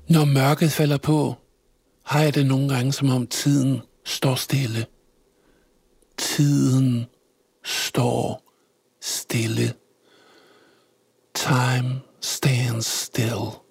Når mørket falder på, har jeg det nogle gange, som om tiden står stille. Tiden står stille. Time stands still.